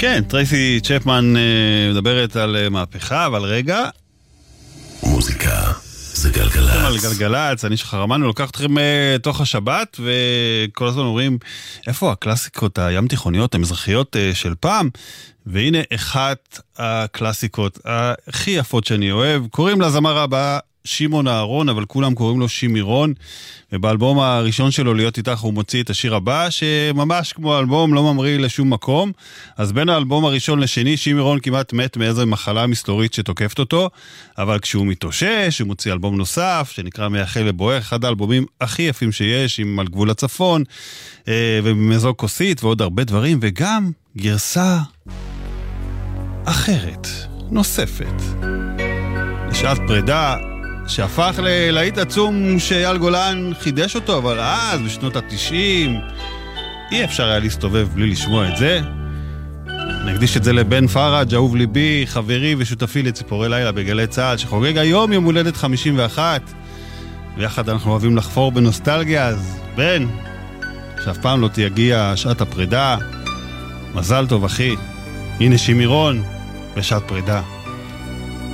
כן, טרייסי צ'פמן מדברת על מהפכה, אבל רגע. מוזיקה זה גלגלצ. על גלגלצ, אני שחרמנו לוקח אתכם תוך השבת, וכל הזמן אומרים, איפה הקלאסיקות הים תיכוניות, המזרחיות של פעם? והנה אחת הקלאסיקות הכי יפות שאני אוהב, קוראים לזמר הבא שמעון אהרון, אבל כולם קוראים לו שימירון, ובאלבום הראשון שלו להיות איתך הוא מוציא את השיר הבא, שממש כמו אלבום לא ממריא לשום מקום. אז בין האלבום הראשון לשני, שימירון כמעט מת מאיזו מחלה מסתורית שתוקפת אותו, אבל כשהוא מתאושש, הוא מוציא אלבום נוסף, שנקרא מייחל לבוער, אחד האלבומים הכי יפים שיש, עם על גבול הצפון, ומזוג כוסית ועוד הרבה דברים, וגם גרסה אחרת, נוספת, לשעת פרידה, שהפך ללהיט עצום שאייל גולן חידש אותו, אבל אז, בשנות ה-90, אי אפשר היה להסתובב בלי לשמוע את זה. נקדיש את זה לבן פרג', אהוב ליבי, חברי ושותפי לציפורי לילה בגלי צהל, שחוגג היום יום הולדת 51, ויחד אנחנו אוהבים לחפור בנוסטלגיה, אז בן, שאף פעם לא תגיע שעת הפרידה, מזל טוב אחי, הנה שימירון בשעת פרידה.